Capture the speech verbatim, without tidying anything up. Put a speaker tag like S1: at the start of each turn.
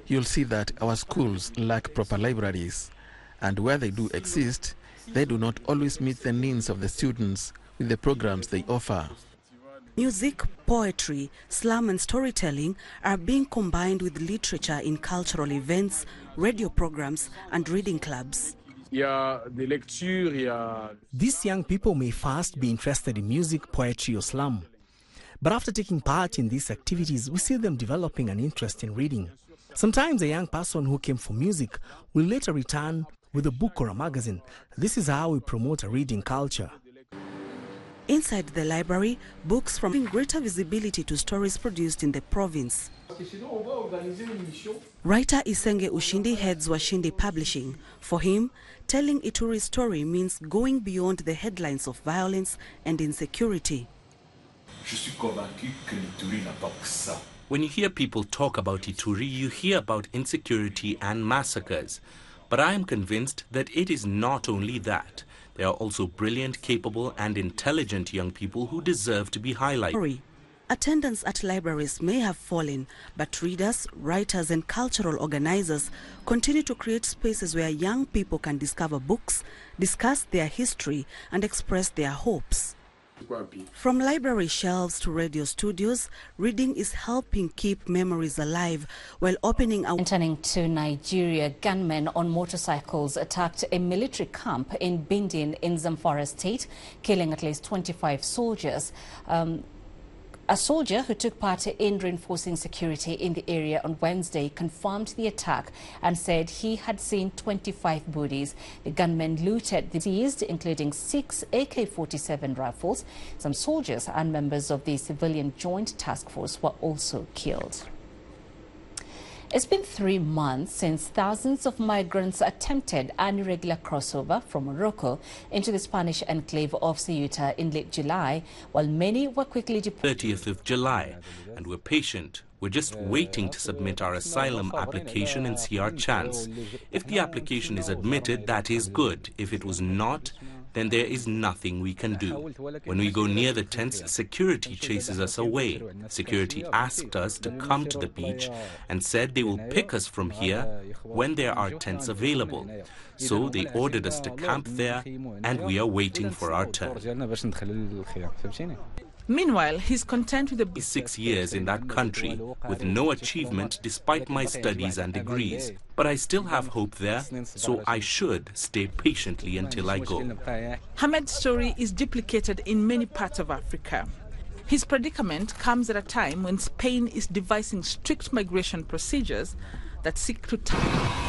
S1: you'll see that our schools lack proper libraries, and where they do exist, they do not always meet the needs of the students with the programs they offer.
S2: Music, poetry, slam and storytelling are being combined with literature in cultural events, radio programs and reading clubs.
S3: These young people may first be interested in music, poetry or slam. But after taking part in these activities, we see them developing an interest in reading. Sometimes a young person who came for music will later return with a book or a magazine. This is how we promote a reading culture.
S2: Inside the library, books bring greater visibility to stories produced in the province. Writer Isenge Ushindi heads Washindi Publishing. For him, telling Ituri's story means going beyond the headlines of violence and insecurity.
S4: When you hear people talk about Ituri, you hear about insecurity and massacres. But I am convinced that it is not only that. There are also brilliant, capable and intelligent young people who deserve to be highlighted.
S2: Attendance at libraries may have fallen, but readers, writers and cultural organizers continue to create spaces where young people can discover books, discuss their history and express their hopes. From library shelves to radio studios, reading is helping keep memories alive while opening our...
S5: Turning to Nigeria, gunmen on motorcycles attacked a military camp in Bindin in Zamfara state, killing at least twenty-five soldiers. Um, A soldier who took part in reinforcing security in the area on Wednesday confirmed the attack and said he had seen twenty-five bodies. The gunmen looted the seized, including six A K forty-seven rifles. Some soldiers and members of the civilian joint task force were also killed. It's been three months since thousands of migrants attempted an irregular crossover from Morocco into the Spanish enclave of Ceuta in late July, while many were quickly deported.
S4: thirtieth of July, and we're patient. We're just waiting to submit our asylum application and see our chance. If the application is admitted, that is good. If it was not, then there is nothing we can do. When we go near the tents, security chases us away. Security asked us to come to the beach and said they will pick us from here when there are tents available. So they ordered us to camp there, and we are waiting for our turn.
S6: Meanwhile, he's content with the
S4: six years in that country with no achievement despite my studies and degrees. But I still have hope there, so I should stay patiently until I go.
S6: Hamed's story is duplicated in many parts of Africa. His predicament comes at a time when Spain is devising strict migration procedures that seek to